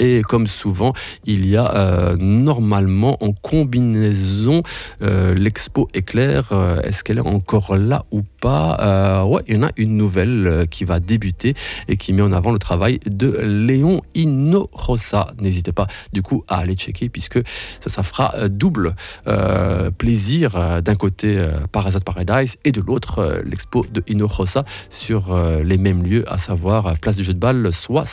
Et comme souvent, il y a normalement en combinaison l'expo Éclair. Est-ce qu'elle est encore là ou pas? Ouais, il y en a une nouvelle qui va débuter et qui met en avant le travail de Léon Hinojosa. N'hésitez pas du coup à aller checker puisque ça fera double plaisir. D'un côté Parasite Paradise et de l'autre l'expo de Hinojosa sur les mêmes lieux, à savoir place du jeu de balle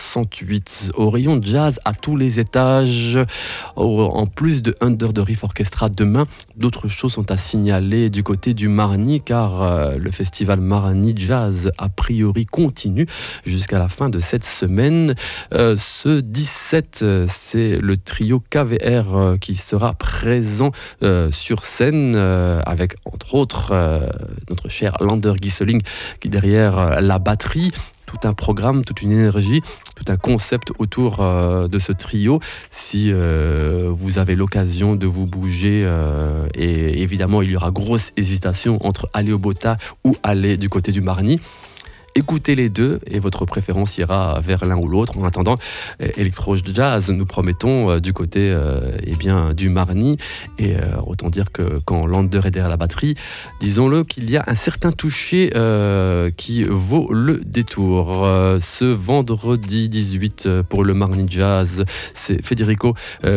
68. Au rayon jazz à tous les étages, en plus de Under the Reef Orchestra demain, d'autres choses sont à signaler du côté du Marny car le festival Marny Jazz a priori continue jusqu'à la fin de cette semaine. Ce 17, c'est le trio KVR qui sera présent sur scène avec entre autres notre cher Lander Gieseling qui est derrière la batterie. Tout un programme, toute une énergie, tout un concept autour de ce trio. Si vous avez l'occasion de vous bouger, et évidemment il y aura grosse hésitation entre aller au Bota ou aller du côté du Marny. Écoutez les deux et votre préférence ira vers l'un ou l'autre. En attendant, Electro Jazz, nous promettons du côté du Marny. Et autant dire que quand Lander est derrière la batterie, disons-le qu'il y a un certain toucher qui vaut le détour. Ce vendredi 18 pour le Marny Jazz, c'est Federico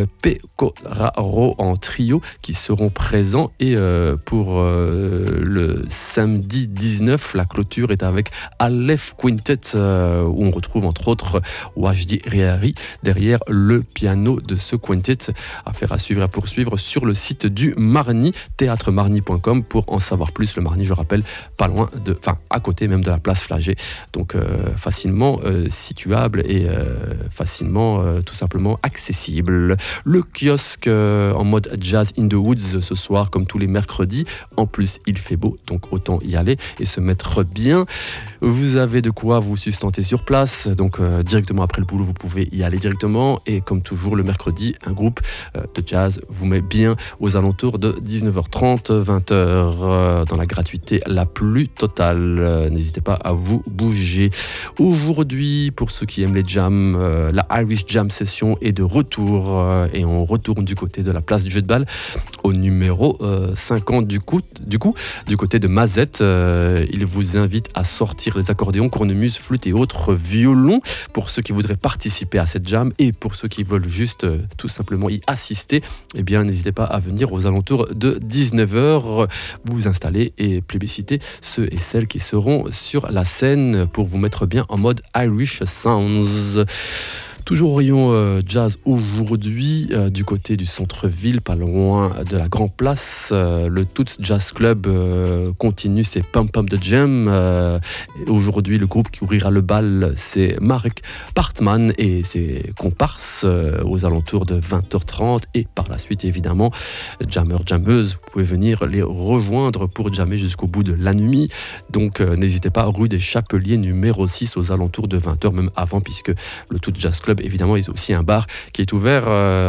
Pecoraro en trio qui seront présents. Et pour le samedi 19, la clôture est avec Aleph Quintet, où on retrouve entre autres Wajdi Rehari derrière le piano de ce quintet. Affaire à suivre et à poursuivre sur le site du Marny, théâtremarny.com pour en savoir plus. Le Marny, je rappelle, pas loin à côté même de la place Flagey, donc facilement situable et facilement tout simplement accessible. Le kiosque en mode Jazz in the Woods ce soir comme tous les mercredis. En plus, il fait beau, donc autant y aller et se mettre bien. Vous avez de quoi vous sustenter sur place, donc directement après le boulot, vous pouvez y aller directement. Et comme toujours, le mercredi, un groupe de jazz vous met bien aux alentours de 19h30, 20h, dans la gratuité la plus totale. N'hésitez pas à vous bouger. Aujourd'hui, pour ceux qui aiment les jams, la Irish Jam Session est de retour et on retourne du côté de la place du jeu de balle au numéro 50 du côté de Mazette. Il vous invite à sortir les accordéons, cornemuse, flûte et autres violons pour ceux qui voudraient participer à cette jam et pour ceux qui veulent juste tout simplement y assister. Eh bien, n'hésitez pas à venir aux alentours de 19h, vous installer et plébisciter ceux et celles qui seront sur la scène pour vous mettre bien en mode Irish Sounds. Toujours au rayon jazz aujourd'hui, du côté du centre-ville, pas loin de la Grand Place, le Toots Jazz Club continue ses Pump de Jam. Aujourd'hui, le groupe qui ouvrira le bal, c'est Marek Partman et ses comparses aux alentours de 20h30. Et par la suite, évidemment, jammeuses, vous pouvez venir les rejoindre pour jammer jusqu'au bout de la nuit. Donc, n'hésitez pas, rue des Chapeliers numéro 6 aux alentours de 20h, même avant, puisque le Toots Jazz Club, évidemment, ils ont aussi un bar qui est ouvert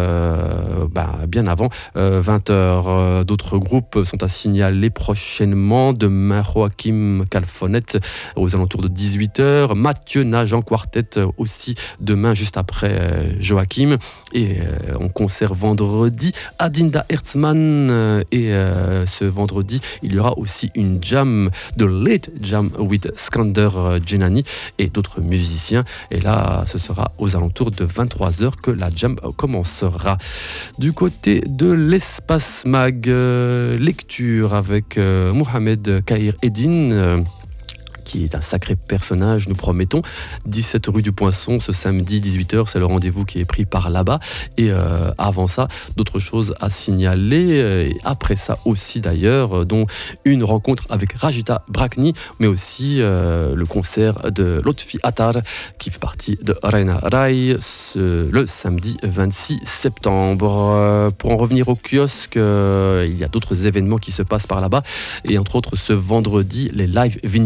bien avant 20h. D'autres groupes sont à signaler prochainement. Demain, Joachim Calfonet aux alentours de 18h. Mathieu Nage en quartet aussi demain, juste après Joachim. Et on concert vendredi Adinda Hertzmann. Et ce vendredi, il y aura aussi une jam, de Late Jam with Skander Jenani et d'autres musiciens. Et là, ce sera aux alentours de 23h que la jam commencera. Du côté de l'Espace Mag, lecture avec Mohamed Kahir Eddine, qui est un sacré personnage, nous promettons. 17 rue du Poinçon, ce samedi 18h, c'est le rendez-vous qui est pris par là-bas. Et avant ça, d'autres choses à signaler. Et après ça aussi d'ailleurs, dont une rencontre avec Rajita Brakni, mais aussi le concert de Lotfi Attar, qui fait partie de Reina Rai, le samedi 26 septembre. Pour en revenir au kiosque, il y a d'autres événements qui se passent par là-bas. Et entre autres, ce vendredi, les live vinyle 7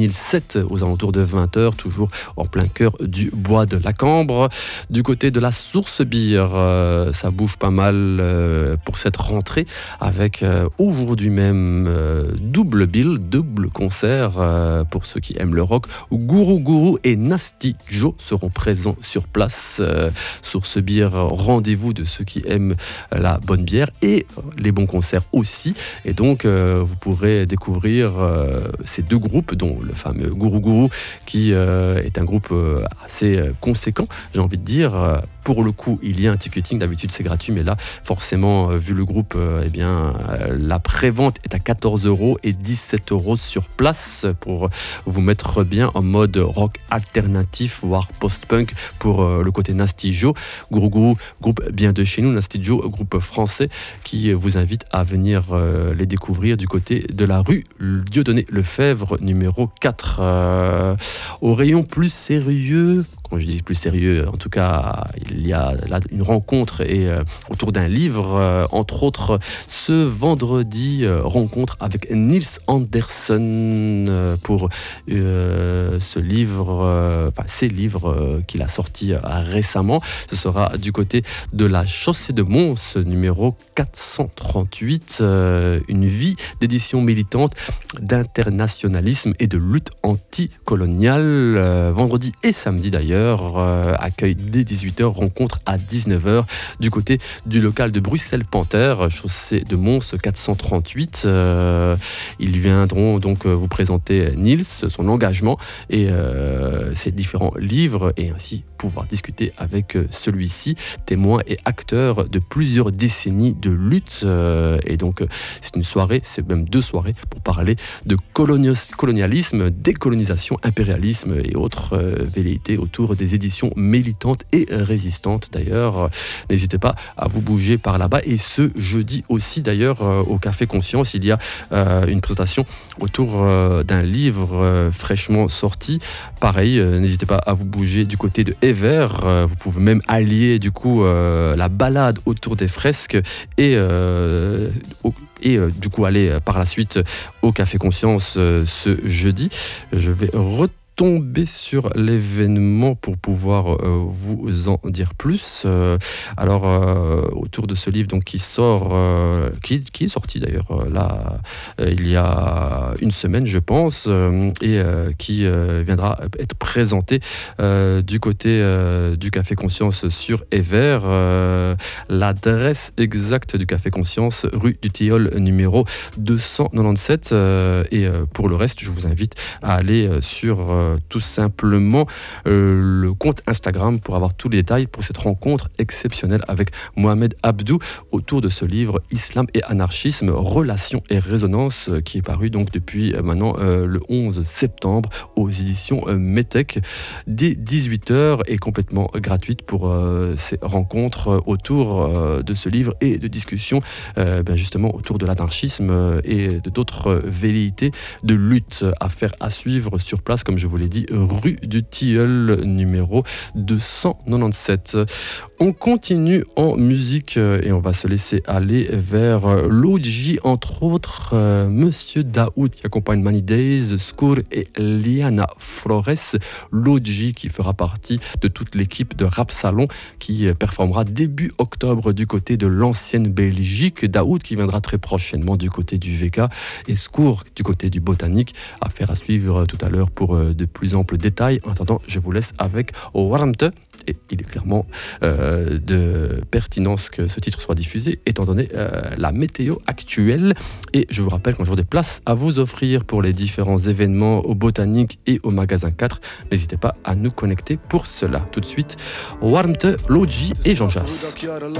20h aux alentours de 20h, toujours en plein cœur du bois de la Cambre. Du côté de la Source Beer, ça bouge pas mal pour cette rentrée avec aujourd'hui même double bill, double concert pour ceux qui aiment le rock. Guru et Nasty Joe seront présents sur place. Source Beer, rendez-vous de ceux qui aiment la bonne bière et les bons concerts aussi. Et donc vous pourrez découvrir ces deux groupes, dont le fameux Guru qui est un groupe assez conséquent, j'ai envie de dire. Pour le coup, il y a un ticketing, d'habitude c'est gratuit, mais là, forcément, vu le groupe, la prévente est à 14 € et 17 € sur place pour vous mettre bien en mode rock alternatif, voire post-punk pour le côté Nasty Joe. Guru, groupe bien de chez nous, Nasty Joe, groupe français qui vous invite à venir les découvrir du côté de la rue Dieudonné Lefebvre, numéro 4. Au rayon plus sérieux, quand je dis plus sérieux, en tout cas, il y a là une rencontre autour d'un livre, entre autres, ce vendredi, rencontre avec Niels Andersen pour ces livres qu'il a sortis récemment. Ce sera du côté de la Chaussée de Mons, numéro 438, une vie d'édition militante, d'internationalisme et de lutte anticoloniale, vendredi et samedi d'ailleurs. Accueil dès 18h, rencontre à 19h du côté du local de Bruxelles Panthère, Chaussée de Mons 438. Ils viendront donc vous présenter Niels, son engagement et ses différents livres, et ainsi pouvoir discuter avec celui-ci, témoin et acteur de plusieurs décennies de lutte. Et donc c'est une soirée, c'est même 2 soirées pour parler de colonialisme, décolonisation, impérialisme et autres velléités autour des éditions militantes et résistantes. D'ailleurs, n'hésitez pas à vous bouger par là-bas. Et ce jeudi aussi, d'ailleurs, au Café Conscience, il y a une présentation autour d'un livre fraîchement sorti. Pareil, n'hésitez pas à vous bouger du côté de Ever. Vous pouvez même allier du coup la balade autour des fresques et du coup aller par la suite au Café Conscience ce jeudi. Je vais tomber sur l'événement pour pouvoir vous en dire plus. Autour de ce livre donc, qui sort, qui est sorti d'ailleurs là il y a une semaine je pense, et qui viendra être présenté du côté du Café Conscience sur Ever. L'adresse exacte du Café Conscience, rue du Tilleul numéro 297, et pour le reste je vous invite à aller sur tout simplement le compte Instagram pour avoir tous les détails pour cette rencontre exceptionnelle avec Mohamed Abdou autour de ce livre Islam et anarchisme, relations et résonance, qui est paru donc depuis maintenant le 11 septembre aux éditions Metec dès 18h, et complètement gratuite pour ces rencontres autour de ce livre et de discussions justement autour de l'anarchisme et d'autres velléités de lutte à suivre sur place, comme je vous l'ai dit, rue du Tilleul numéro 297. On continue en musique et on va se laisser aller vers Lodji, entre autres Monsieur Daoud qui accompagne Many Days, Skour et Liana Flores. Lodji qui fera partie de toute l'équipe de Rap Salon qui performera début octobre du côté de l'ancienne Belgique. Daoud qui viendra très prochainement du côté du VK et Skour du côté du Botanique. Affaire à suivre tout à l'heure pour de plus amples détails. En attendant, je vous laisse avec Warmte. Et il est clairement de pertinence que ce titre soit diffusé, étant donné la météo actuelle. Et je vous rappelle qu'un jour des places à vous offrir pour les différents événements au Botanique et au Magasin 4. N'hésitez pas à nous connecter pour cela. Tout de suite, Warmte, Lodji et Jean Jass.